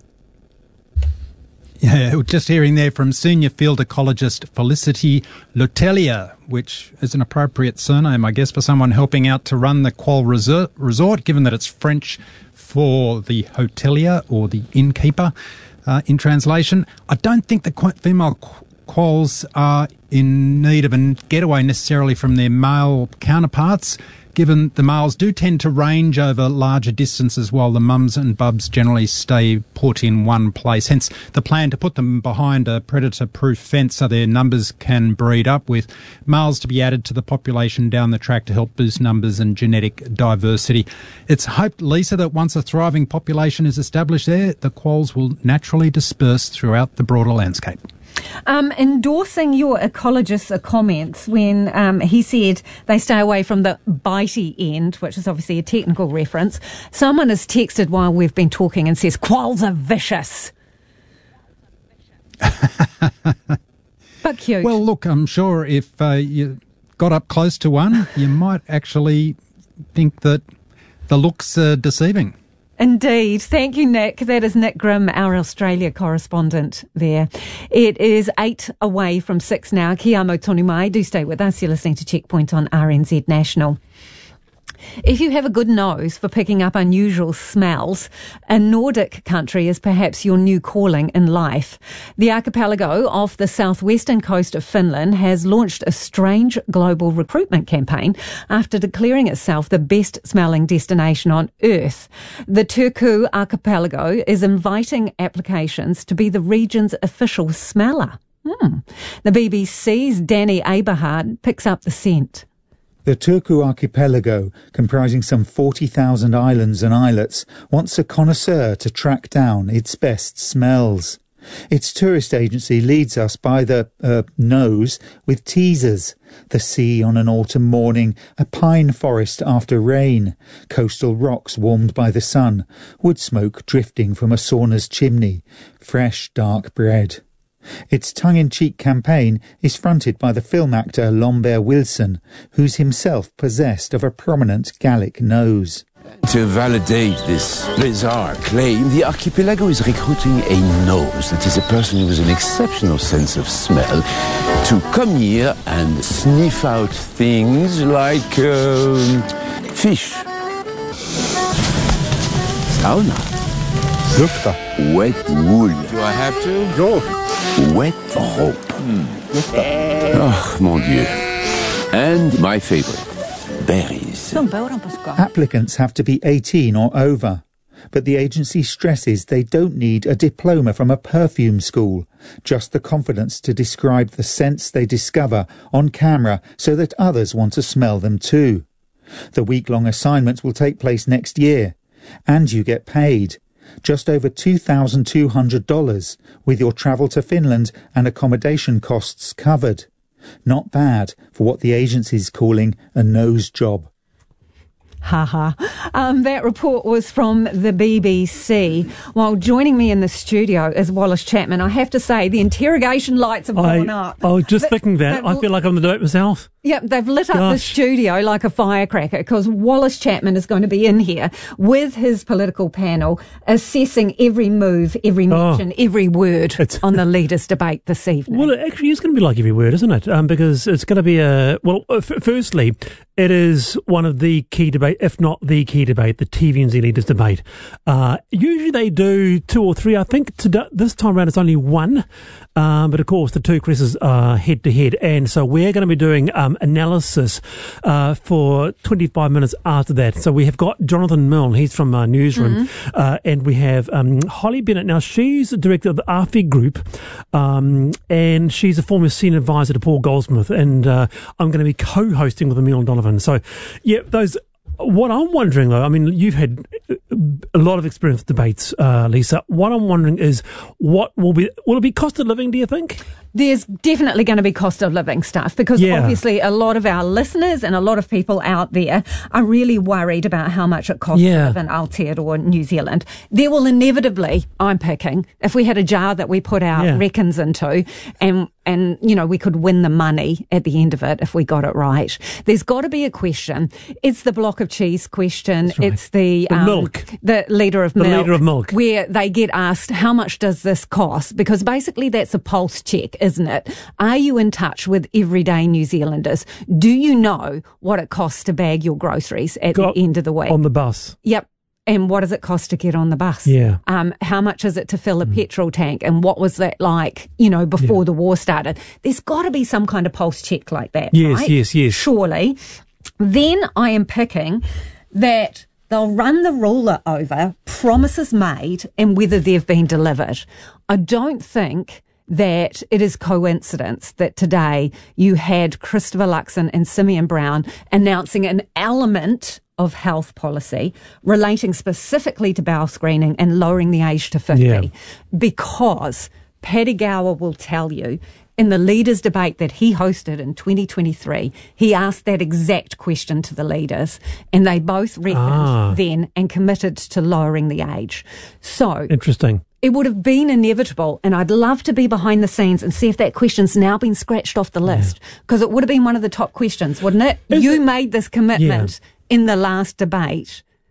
Yeah, just hearing there from senior field ecologist Felicity Letellier, which is an appropriate surname, I guess, for someone helping out to run the quoll resort, given that it's French for the hotelier or the innkeeper. In translation, I don't think the female quolls are in need of a getaway necessarily from their male counterparts, given the males do tend to range over larger distances while the mums and bubs generally stay put in one place. Hence the plan to put them behind a predator-proof fence so their numbers can breed up, with males to be added to the population down the track to help boost numbers and genetic diversity. It's hoped, Lisa, that once a thriving population is established there, the quolls will naturally disperse throughout the broader landscape. Endorsing your ecologist's comments when he said they stay away from the bitey end, which is obviously a technical reference, someone has texted while we've been talking and says, quolls are vicious. But cute. Well, look, I'm sure if you got up close to one, you might actually think that the looks are deceiving. Indeed. Thank you, Nick. That is Nick Grimm, our Australia correspondent there. It is 8 away from 6 now. Kia amo tonu mai. Do stay with us. You're listening to Checkpoint on RNZ National. If you have a good nose for picking up unusual smells, a Nordic country is perhaps your new calling in life. The archipelago off the southwestern coast of Finland has launched a strange global recruitment campaign after declaring itself the best-smelling destination on Earth. The Turku archipelago is inviting applications to be the region's official smeller. The BBC's Danny Aberhard picks up the scent. The Turku archipelago, comprising some 40,000 islands and islets, wants a connoisseur to track down its best smells. Its tourist agency leads us by the nose with teasers. The sea on an autumn morning, a pine forest after rain, coastal rocks warmed by the sun, wood smoke drifting from a sauna's chimney, fresh dark bread. Its tongue-in-cheek campaign is fronted by the film actor Lambert Wilson, who's himself possessed of a prominent Gallic nose. To validate this bizarre claim, the archipelago is recruiting a nose that is a person with an exceptional sense of smell to come here and sniff out things like fish, sauna, wet wool. Do I have to? No. Wet rope. Oh, mon Dieu. And my favorite, berries. Applicants have to be 18 or over, but the agency stresses they don't need a diploma from a perfume school, just the confidence to describe the scents they discover on camera so that others want to smell them too. The week-long assignments will take place next year, and you get paid. Just over $2,200, with your travel to Finland and accommodation costs covered. Not bad for what the agency's calling a nose job. That report was from the BBC. While joining me in the studio is Wallace Chapman. I have to say, the interrogation lights have gone up. I was just thinking that. I feel like I'm doing it myself. Yep, they've lit up the studio like a firecracker because Wallace Chapman is going to be in here with his political panel assessing every move, every mention, every word on the leaders' debate this evening. Well, it actually is going to be like every word, isn't it? Because it's going to be firstly, it is one of the key debate, if not the key debate, the TVNZ leaders' debate. Usually they do 2 or 3. I think this time around it's only 1. But of course the two Chris's are head to head. And so we're going to be doing analysis for 25 minutes after that. So we have got Jonathan Milne, he's from Newsroom, and we have Holly Bennett. Now she's the director of the AFI Group, and she's a former senior advisor to Paul Goldsmith, and I'm going to be co-hosting with Emile Donovan. So yeah, what I'm wondering though, I mean, you've had a lot of experience with debates, Lisa. What I'm wondering is, will it be cost of living, do you think? There's definitely going to be cost of living stuff because obviously a lot of our listeners and a lot of people out there are really worried about how much it costs to live in Aotearoa, New Zealand. There will inevitably, I'm picking, if we had a jar that we put our reckons into and you know, we could win the money at the end of it if we got it right. There's got to be a question. It's the block of cheese question. Right. It's the milk. The litre of milk. The litre of milk. Where they get asked, how much does this cost? Because basically that's a pulse check, isn't it? Are you in touch with everyday New Zealanders? Do you know what it costs to bag your groceries at the end of the week? On the bus. Yep. And what does it cost to get on the bus? Yeah. How much is it to fill a petrol tank? And what was that like, you know, before the war started? There's got to be some kind of pulse check like that, right? Yes. Surely. Then I am picking that they'll run the ruler over promises made and whether they've been delivered. I don't think that it is coincidence that today you had Christopher Luxon and Simeon Brown announcing an element of health policy relating specifically to bowel screening and lowering the age to 50 because Paddy Gower will tell you in the leaders' debate that he hosted in 2023, he asked that exact question to the leaders and they both reckoned then and committed to lowering the age. So interesting. It would have been inevitable, and I'd love to be behind the scenes and see if that question's now been scratched off the list, because it would have been one of the top questions, wouldn't it? You made this commitment in the last debate.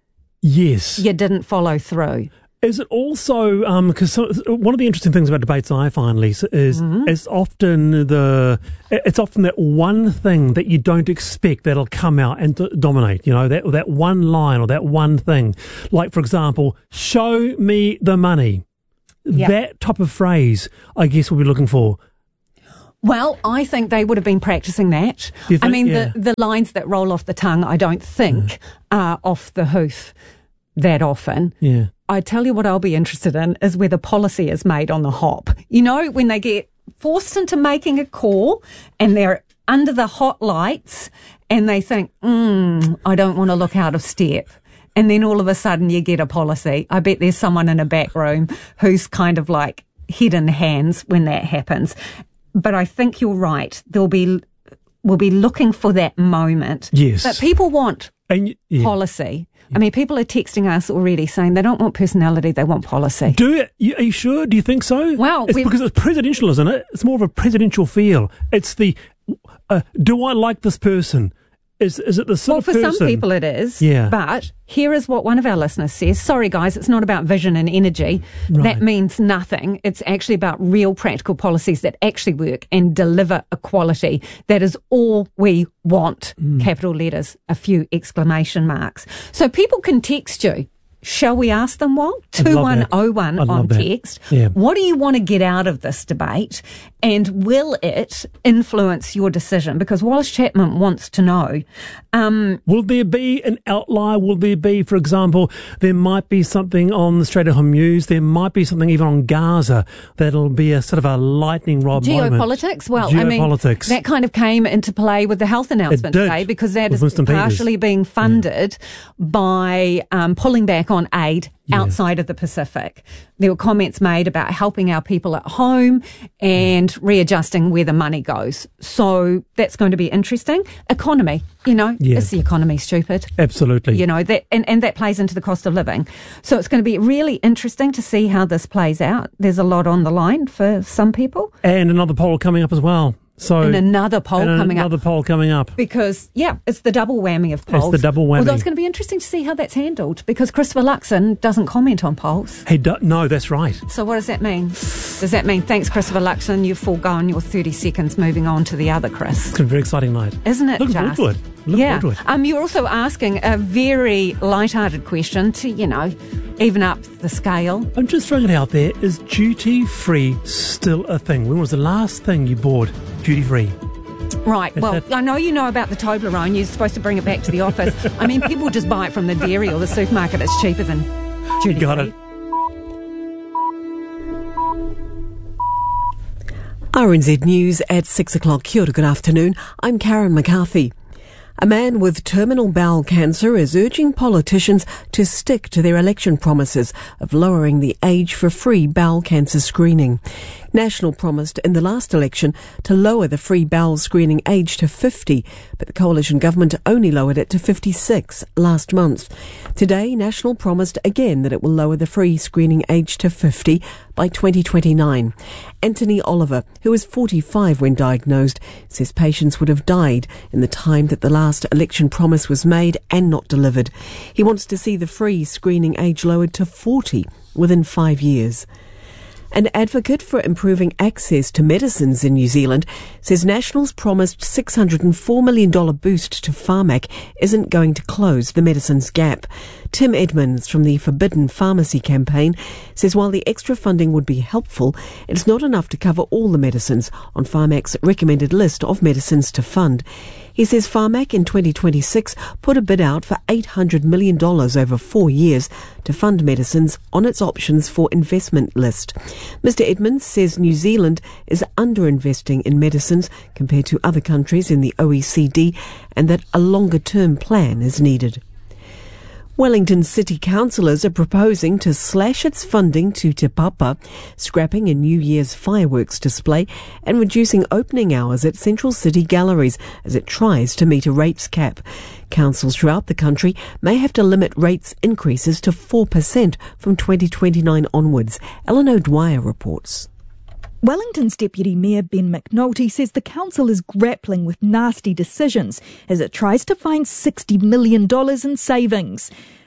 Yes. You didn't follow through. Is it also because one of the interesting things about debates I find, Lisa, is it's often that one thing that you don't expect that'll come out and dominate. You know, that one line or that one thing. Like, for example, show me the money. Yep. That type of phrase, I guess, we'll be looking for. Well, I think they would have been practicing that. I mean, the lines that roll off the tongue, I don't think are off the hoof that often. Yeah. I tell you what I'll be interested in is whether policy is made on the hop. You know, when they get forced into making a call and they're under the hot lights and they think, I don't want to look out of step. And then all of a sudden you get a policy. I bet there's someone in a back room who's kind of like head in hands when that happens. But I think you're right. We'll be looking for that moment. Yes. But people want policy. I mean, people are texting us already saying they don't want personality, they want policy. Are you sure? Do you think so? Well, it's because it's presidential, isn't it? It's more of a presidential feel. It's the, do I like this person? Is it the sort of person? Well, for some people it is. Yeah. But here is what one of our listeners says. Sorry, guys, it's not about vision and energy. Right. That means nothing. It's actually about real practical policies that actually work and deliver equality. That is all we want. Capital letters, a few exclamation marks. So people can text you. Shall we ask them, Walt? 2101 on text. Yeah. What do you want to get out of this debate? And will it influence your decision? Because Wallace Chapman wants to know. Will there be an outlier? Will there be, for example, there might be something on the Strait of Hormuz. There might be something even on Gaza that'll be a sort of a lightning rod moment. Geopolitics? Well, I mean, that kind of came into play with the health announcement today because that is partially being funded by pulling back on aid outside of the Pacific. There were comments made about helping our people at home and readjusting where the money goes. So that's going to be interesting. Economy, is the economy stupid? Absolutely. That and that plays into the cost of living. So it's going to be really interesting to see how this plays out. There's a lot on the line for some people. And another poll coming up as well. And another poll coming up. Because, it's the double whammy of polls. It's the double whammy. Although it's going to be interesting to see how that's handled because Christopher Luxon doesn't comment on polls. No, that's right. So what does that mean? Does that mean, thanks, Christopher Luxon, you've foregone your 30 seconds moving on to the other Chris? It's a very exciting night. Isn't it? Looking forward to it. Looking forward to it. You're also asking a very light-hearted question to, even up the scale. I'm just throwing it out there. Is duty-free still a thing? When was the last thing you bought duty-free? Right. Well, I know you know about the Toblerone. You're supposed to bring it back to the office. I mean, people just buy it from the dairy or the supermarket. It's cheaper than duty-free. Got it. RNZ News at 6 o'clock. Kia ora, good afternoon. I'm Karen McCarthy. A man with terminal bowel cancer is urging politicians to stick to their election promises of lowering the age for free bowel cancer screening. National promised in the last election to lower the free bowel screening age to 50, but the coalition government only lowered it to 56 last month. Today, National promised again that it will lower the free screening age to 50 by 2029. Anthony Oliver, who was 45 when diagnosed, says patients would have died in the time that the last election promise was made and not delivered. He wants to see the free screening age lowered to 40 within 5 years. An advocate for improving access to medicines in New Zealand says National's promised $604 million boost to Pharmac isn't going to close the medicines gap. Tim Edmonds from the Forbidden Pharmacy campaign says while the extra funding would be helpful, it's not enough to cover all the medicines on Pharmac's recommended list of medicines to fund. He says Pharmac in 2026 put a bid out for $800 million over 4 years to fund medicines on its options for investment list. Mr. Edmonds says New Zealand is underinvesting in medicines compared to other countries in the OECD and that a longer-term plan is needed. Wellington City councillors are proposing to slash its funding to Te Papa, scrapping a New Year's fireworks display and reducing opening hours at Central City galleries as it tries to meet a rates cap. Councils throughout the country may have to limit rates increases to 4% from 2029 onwards. Ellen O'Dwyer reports. Wellington's Deputy Mayor Ben McNulty says the council is grappling with nasty decisions as it tries to find $60 million in savings.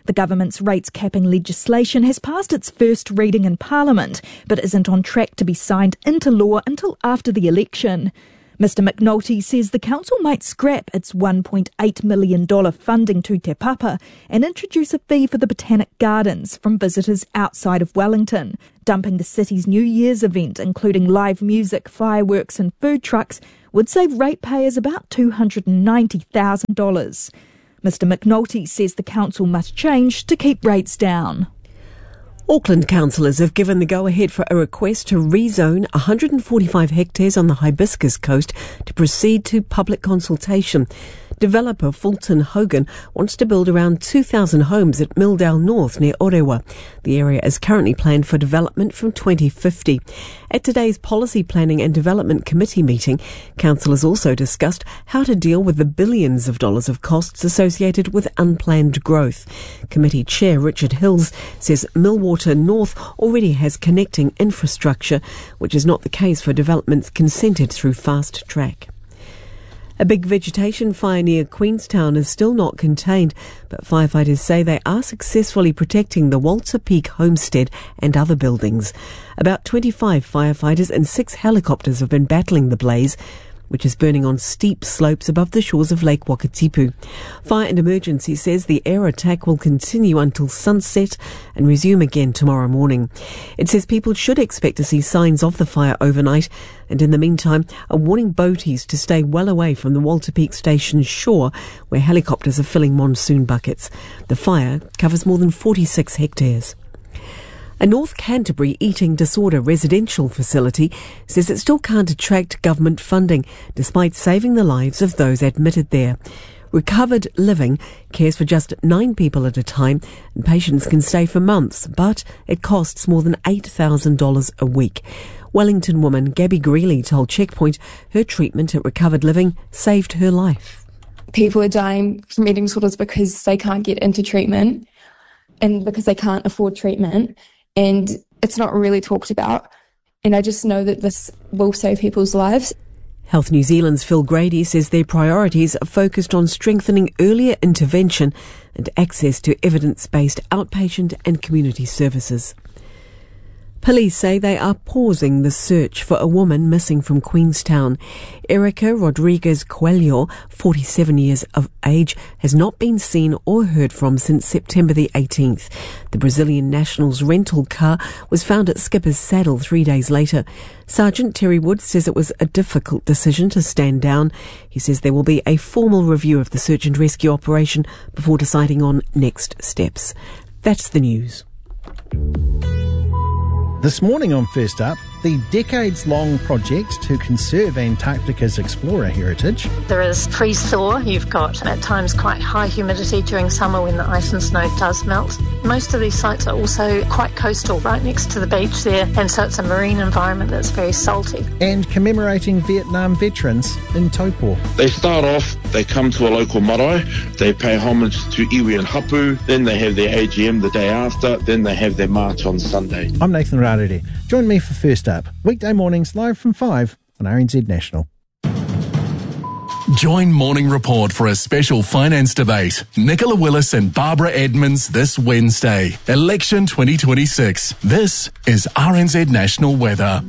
The government's rates capping legislation has passed its first reading in Parliament, but isn't on track to be signed into law until after the election. Mr McNulty says the council might scrap its $1.8 million funding to Te Papa and introduce a fee for the Botanic Gardens from visitors outside of Wellington, dumping the city's New Year's event, including live music, fireworks and food trucks, would save ratepayers about $290,000. Mr McNulty says the council must change to keep rates down. Auckland councillors have given the go-ahead for a request to rezone 145 hectares on the Hibiscus coast to proceed to public consultation. Developer Fulton Hogan wants to build around 2,000 homes at Milldale North near Orewa. The area is currently planned for development from 2050. At today's Policy Planning and Development Committee meeting, councillors also discussed how to deal with the billions of dollars of costs associated with unplanned growth. Committee Chair Richard Hills says Millwater North already has connecting infrastructure, which is not the case for developments consented through Fast Track. A big vegetation fire near Queenstown is still not contained, but firefighters say they are successfully protecting the Walter Peak homestead and other buildings. About 25 firefighters and 6 helicopters have been battling the blaze, which is burning on steep slopes above the shores of Lake Wakatipu. Fire and Emergency says the air attack will continue until sunset and resume again tomorrow morning. It says people should expect to see signs of the fire overnight, and in the meantime are warning boaties to stay well away from the Walter Peak Station shore, where helicopters are filling monsoon buckets. The fire covers more than 46 hectares. A North Canterbury eating disorder residential facility says it still can't attract government funding, despite saving the lives of those admitted there. Recovered Living cares for just 9 people at a time, and patients can stay for months, but it costs more than $8,000 a week. Wellington woman Gabby Greeley told Checkpoint her treatment at Recovered Living saved her life. People are dying from eating disorders because they can't get into treatment and because they can't afford treatment. And it's not really talked about. And I just know that this will save people's lives. Health New Zealand's Phil Grady says their priorities are focused on strengthening earlier intervention and access to evidence-based outpatient and community services. Police say they are pausing the search for a woman missing from Queenstown. Erica Rodriguez Coelho, 47 years of age, has not been seen or heard from since September the 18th. The Brazilian national's rental car was found at Skipper's Saddle 3 days later. Sergeant Terry Wood says it was a difficult decision to stand down. He says there will be a formal review of the search and rescue operation before deciding on next steps. That's the news. This morning on First Up, the decades-long project to conserve Antarctica's explorer heritage. There is freeze-thaw. You've got, at times, quite high humidity during summer when the ice and snow does melt. Most of these sites are also quite coastal, right next to the beach there, and so it's a marine environment that's very salty. And commemorating Vietnam veterans in Taupo. They start off, they come to a local marae, they pay homage to iwi and hapu, then they have their AGM the day after, then they have their march on Sunday. I'm Nathan Rarere. Join me for First Up, weekday mornings live from 5 on RNZ National. Join Morning Report for a special finance debate. Nicola Willis and Barbara Edmonds this Wednesday. Election 2026. This is RNZ National Weather.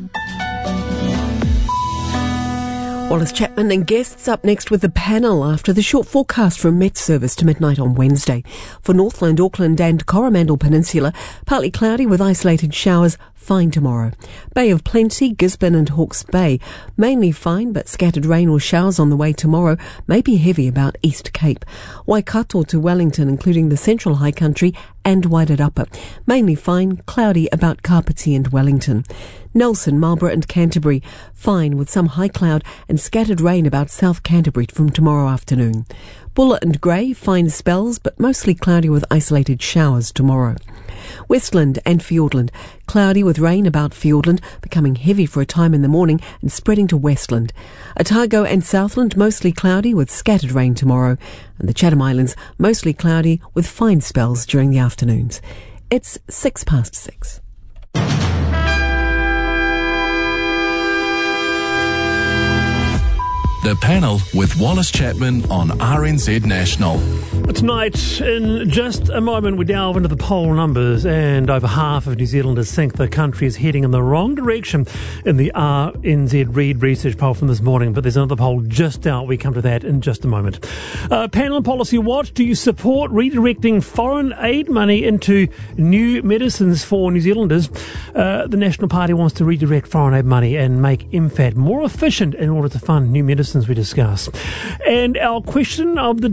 Wallace Chapman and guests up next with the panel after the short forecast from Met Service to midnight on Wednesday. For Northland, Auckland and Coromandel Peninsula, partly cloudy with isolated showers, fine tomorrow. Bay of Plenty, Gisborne and Hawke's Bay, mainly fine but scattered rain or showers on the way tomorrow, may be heavy about East Cape. Waikato to Wellington, including the Central High Country and Wairarapa, mainly fine, cloudy about Kapiti and Wellington. Nelson, Marlborough and Canterbury, fine with some high cloud and scattered rain about South Canterbury from tomorrow afternoon. Buller and Grey, fine spells but mostly cloudy with isolated showers tomorrow. Westland and Fiordland, cloudy with rain about Fiordland, becoming heavy for a time in the morning and spreading to Westland. Otago and Southland, mostly cloudy with scattered rain tomorrow. And the Chatham Islands, mostly cloudy with fine spells during the afternoons. It's 6:06. The panel with Wallace Chapman on RNZ National. Tonight, in just a moment, we delve into the poll numbers, and over half of New Zealanders think the country is heading in the wrong direction in the RNZ Reid research poll from this morning. But there's another poll just out. We come to that in just a moment. Panel and Policy Watch, do you support redirecting foreign aid money into new medicines for New Zealanders? The National Party wants to redirect foreign aid money and make MFAT more efficient in order to fund new medicines, we discuss. And our question of the